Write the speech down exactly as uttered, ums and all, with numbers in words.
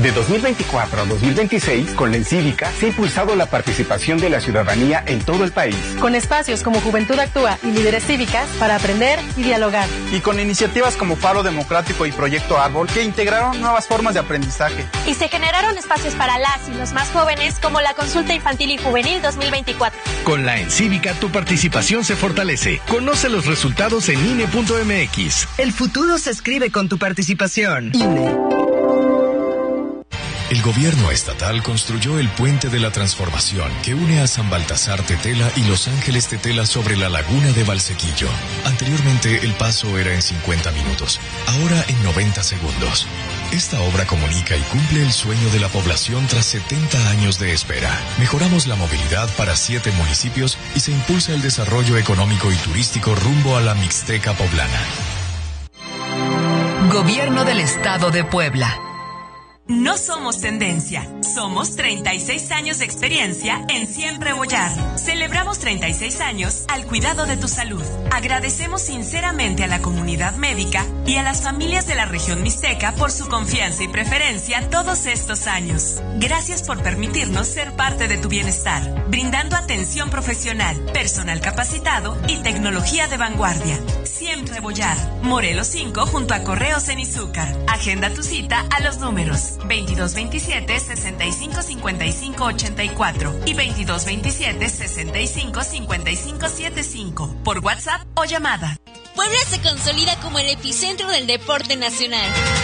De dos mil veinticuatro a dos mil veintiséis, con la Encívica se ha impulsado la participación de la ciudadanía en todo el país. Con espacios como Juventud Actúa y Líderes Cívicas para aprender y dialogar. Y con iniciativas como Faro Democrático y Proyecto Árbol que integraron nuevas formas de aprendizaje. Y se generaron espacios para las y los más jóvenes como la Consulta Infantil y Juvenil dos mil veinticuatro. Con la Encívica tu participación se fortalece. Conoce los resultados en I N E punto M X. El futuro se escribe con tu participación. I N E. El gobierno estatal construyó el Puente de la Transformación que une a San Baltasar Tetela y Los Ángeles Tetela sobre la laguna de Valsequillo. Anteriormente el paso era en cincuenta minutos, ahora en noventa segundos. Esta obra comunica y cumple el sueño de la población tras setenta años de espera. Mejoramos la movilidad para siete municipios y se impulsa el desarrollo económico y turístico rumbo a la Mixteca poblana. Gobierno del Estado de Puebla. No somos tendencia, somos treinta y seis años de experiencia en Siempre Bollar. Celebramos treinta y seis años al cuidado de tu salud. Agradecemos sinceramente a la comunidad médica y a las familias de la región mixteca por su confianza y preferencia todos estos años. Gracias por permitirnos ser parte de tu bienestar, brindando atención profesional, personal capacitado y tecnología de vanguardia. Siempre Bollar, Morelos cinco junto a Correos en Izúcar. Agenda tu cita a los números veintidós veintisiete, sesenta y cinco, cincuenta y cinco, ochenta y cuatro y veintidós veintisiete, sesenta y cinco, cincuenta y cinco, setenta y cinco por WhatsApp o llamada. Puebla se consolida como el epicentro del deporte nacional.